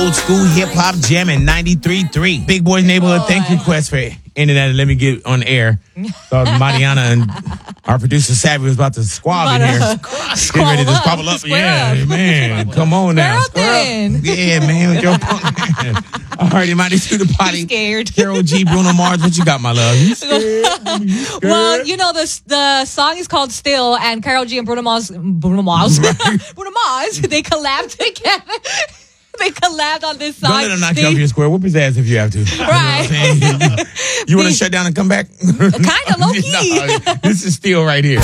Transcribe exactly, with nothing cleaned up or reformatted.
Old school hip hop jam in ninety-three point three. Big Boys Neighborhood. Thank you, Quest, for ending that. Let me get on air. So Mariana and our producer Savvy was about to squab in here. Get ready to squabble up. Yeah, up. man. Come on now. Square up. Yeah, man. With your punk. All right, everybody to the potty. I'm scared. Karol G, Bruno Mars. What you got, my love? You scared? You scared? Well, you know, the the song is called Still, and Karol G and Bruno Mars, Bruno Mars, Bruno Mars, they collabed together. They collabed on this song. Don't let him knock they, you off your square. Whoop his ass if you have to. Right. You, know you want to shut down and come back? Kind of low key. No, this is Still right here.